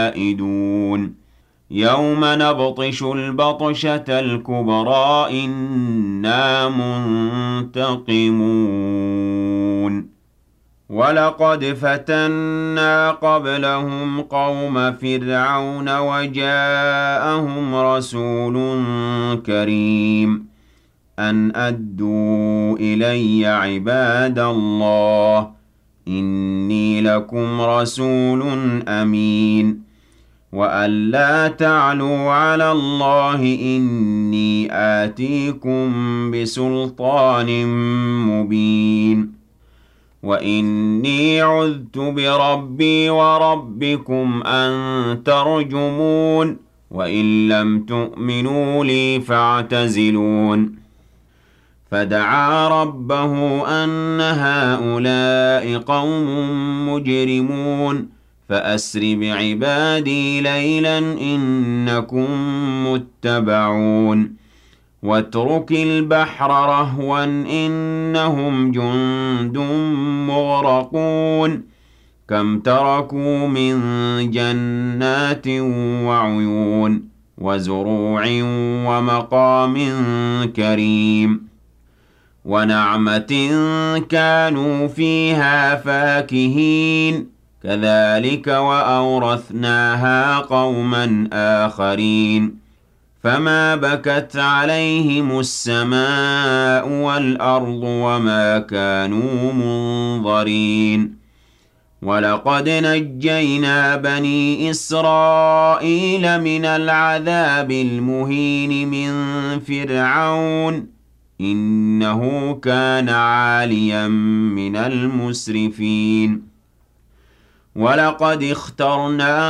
عائدون يوم نبطش البطشة الكبرى إنا منتقمون ولقد فتنا قبلهم قوم فرعون وجاءهم رسول كريم أن أدوا إلي عباد الله إني لكم رسول أمين وأن لا تعلوا على الله إني آتيكم بسلطان مبين وإني عذت بربي وربكم أن ترجمون وإن لم تؤمنوا لي فاعتزلون فدعا ربه أن هؤلاء قوم مجرمون فأسر بعبادي ليلا إنكم متبعون واترك البحر رهوا إنهم جند مغرقون كم تركوا من جنات وعيون وزروع ومقام كريم ونعمة كانوا فيها فاكهين كذلك وأورثناها قوما آخرين فما بكت عليهم السماء والأرض وما كانوا منظرين ولقد نجينا بني إسرائيل من العذاب المهين من فرعون إنه كان عاليا من المسرفين ولقد اخترناهم